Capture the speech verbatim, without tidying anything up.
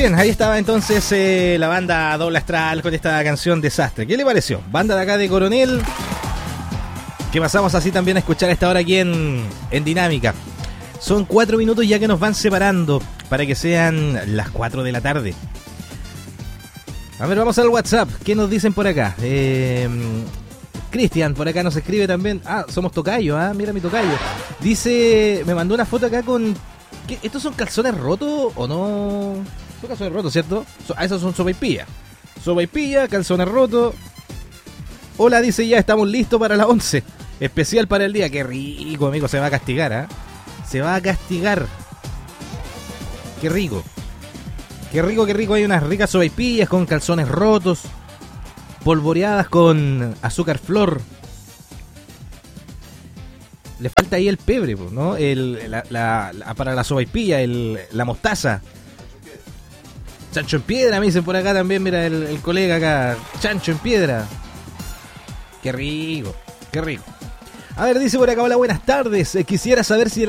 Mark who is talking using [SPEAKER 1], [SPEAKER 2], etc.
[SPEAKER 1] bien, ahí estaba entonces eh, la banda Doble Astral con esta canción Desastre. ¿Qué le pareció? Banda de acá de Coronel, que pasamos así también a escuchar a esta hora aquí en, en Dinámica. Son cuatro minutos ya que nos van separando para que sean las cuatro de la tarde. A ver, vamos al WhatsApp. ¿Qué nos dicen por acá? Eh, Cristian, por acá nos escribe también. Ah, somos tocayo, ah, mira mi tocayo. Dice, me mandó una foto acá con... ¿Qué? ¿Estos son calzones rotos o no? Son calzones rotos, ¿cierto? Ah, esos son sopaipilla. Sopaipilla, calzones rotos. Hola, dice, ya estamos listos para la once. Especial para el día. Qué rico, amigo, se va a castigar, ¿ah? ¿eh? Se va a castigar. Qué rico. Qué rico, qué rico. Hay unas ricas sopaipillas con calzones rotos, polvoreadas con azúcar flor. Le falta ahí el pebre, ¿no? El, la, la, la, para la sopaipilla, el, la mostaza. Chancho en piedra, me dicen por acá también. Mira el, el colega acá. Chancho en piedra. Qué rico, qué rico. A ver, dice por acá, hola, buenas tardes. Eh, quisiera saber si